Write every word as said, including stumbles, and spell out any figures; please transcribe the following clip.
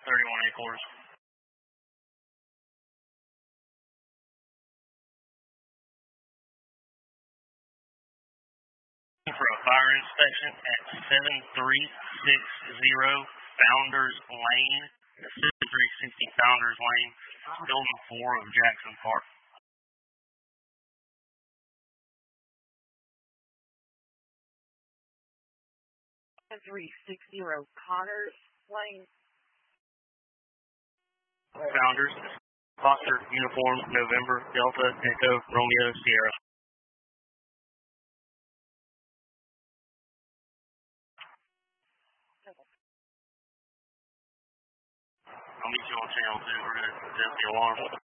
thirty-one Acorns. For a fire inspection at seven three six zero Founders Lane, seven three six zero Founders Lane, Building four of Jackson Park. seven three six zero Connors Lane. Founders, Foster, Uniform, November, Delta, Echo, Romeo, Sierra. I'll meet you on channel two. We're going to test the alarm.